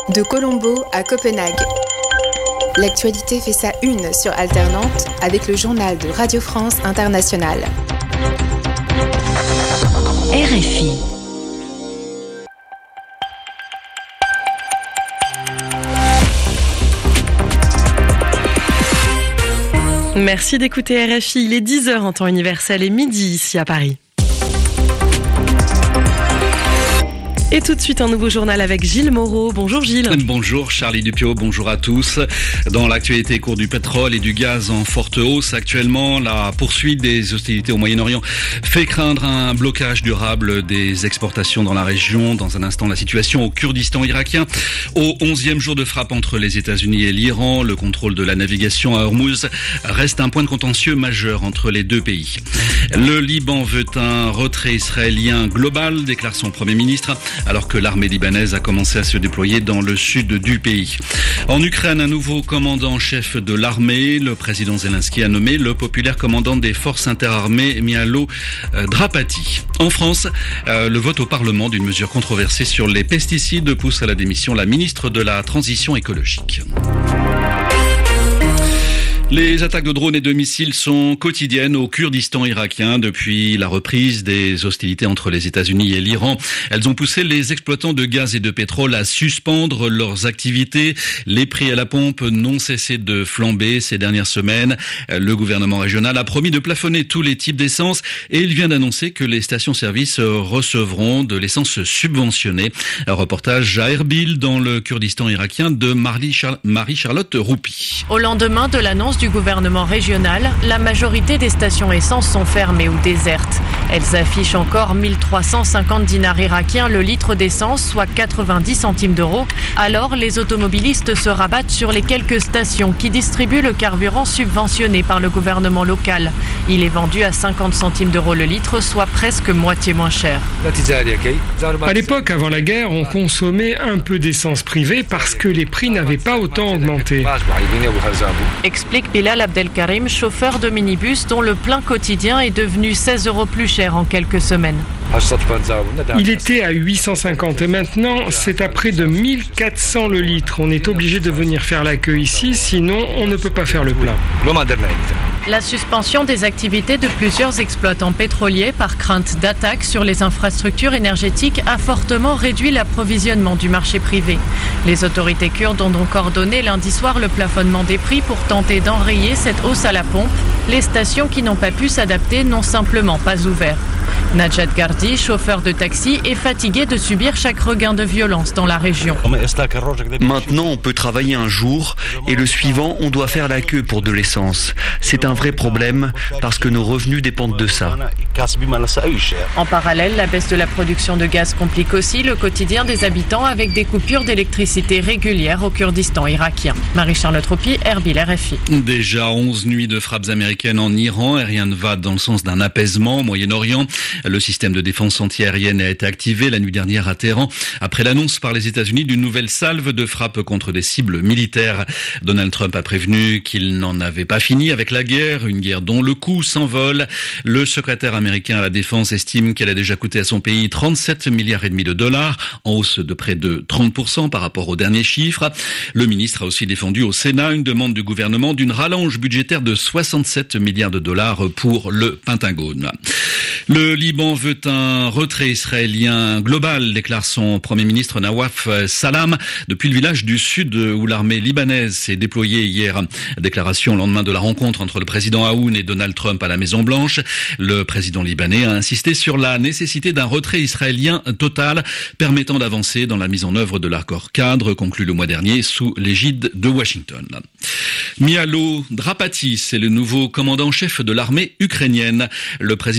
De Colombo à Copenhague. L'actualité fait sa une sur Alternante avec le journal de Radio France Internationale. RFI. Merci d'écouter RFI. Il est 10h en temps universel et midi ici à Paris. Et tout de suite, un nouveau journal avec Gilles Moreau. Bonjour Gilles. Bonjour Charlie Dupiot, bonjour à tous. Dans l'actualité, cours du pétrole et du gaz en forte hausse actuellement, la poursuite des hostilités au Moyen-Orient fait craindre un blocage durable des exportations dans la région. Dans un instant, la situation au Kurdistan irakien. Au 11e jour de frappe entre les États-Unis et l'Iran, le contrôle de la navigation à Hormuz reste un point de contentieux majeur entre les deux pays. Le Liban veut un retrait israélien global, déclare son Premier ministre, alors que l'armée libanaise a commencé à se déployer dans le sud du pays. En Ukraine, un nouveau commandant-chef de l'armée, le président Zelensky a nommé le populaire commandant des forces interarmées, Mihailo Drapati. En France, le vote au Parlement d'une mesure controversée sur les pesticides pousse à la démission la ministre de la Transition écologique. Les attaques de drones et de missiles sont quotidiennes au Kurdistan irakien depuis la reprise des hostilités entre les États-Unis et l'Iran. Elles ont poussé les exploitants de gaz et de pétrole à suspendre leurs activités. Les prix à la pompe n'ont cessé de flamber ces dernières semaines. Le gouvernement régional a promis de plafonner tous les types d'essence et il vient d'annoncer que les stations-service recevront de l'essence subventionnée. Un reportage à Erbil dans le Kurdistan irakien de Marie-Charlotte Roupi. Au lendemain de l'annonce du gouvernement régional, la majorité des stations essence sont fermées ou désertes. Elles affichent encore 1350 dinars irakiens le litre d'essence, soit 90 centimes d'euros. Alors, les automobilistes se rabattent sur les quelques stations qui distribuent le carburant subventionné par le gouvernement local. Il est vendu à 50 centimes d'euros le litre, soit presque moitié moins cher. À l'époque, avant la guerre, on consommait un peu d'essence privée parce que les prix n'avaient pas autant augmenté. Explique Bilal Abdelkarim, chauffeur de minibus dont le plein quotidien est devenu 16 euros plus cher en quelques semaines. Il était à 850 et maintenant c'est à près de 1400 le litre. On est obligé de venir faire la queue ici, sinon on ne peut pas faire le plein. La suspension des activités de plusieurs exploitants pétroliers par crainte d'attaque sur les infrastructures énergétiques a fortement réduit l'approvisionnement du marché privé. Les autorités kurdes ont donc ordonné lundi soir le plafonnement des prix pour tenter d'enrayer cette hausse à la pompe. Les stations qui n'ont pas pu s'adapter n'ont simplement pas ouvert. Najat Gardi, chauffeur de taxi, est fatigué de subir chaque regain de violence dans la région. Maintenant, on peut travailler un jour et le suivant, on doit faire la queue pour de l'essence. C'est un vrai problème parce que nos revenus dépendent de ça. En parallèle, la baisse de la production de gaz complique aussi le quotidien des habitants avec des coupures d'électricité régulières au Kurdistan irakien. Marie-Charlotte Roupi, Erbil, RFI. Déjà 11 nuits de frappes américaines en Iran et rien ne va dans le sens d'un apaisement au Moyen-Orient. Le système de défense antiaérienne a été activé la nuit dernière à Téhéran après l'annonce par les États-Unis d'une nouvelle salve de frappes contre des cibles militaires. Donald Trump a prévenu qu'il n'en avait pas fini avec la guerre, une guerre dont le coût s'envole. Le secrétaire américain à la défense estime qu'elle a déjà coûté à son pays 37,5 milliards de dollars, en hausse de près de 30% par rapport aux derniers chiffres. Le ministre a aussi défendu au Sénat une demande du gouvernement d'une rallonge budgétaire de 67 milliards de dollars pour le Pentagone. Le Liban veut un retrait israélien global, déclare son Premier ministre Nawaf Salam, depuis le village du sud où l'armée libanaise s'est déployée hier. Déclaration au lendemain de la rencontre entre le président Aoun et Donald Trump à la Maison-Blanche. Le président libanais a insisté sur la nécessité d'un retrait israélien total permettant d'avancer dans la mise en œuvre de l'accord cadre conclu le mois dernier sous l'égide de Washington. Mihailo Drapati, c'est le nouveau commandant-chef de l'armée ukrainienne. Le président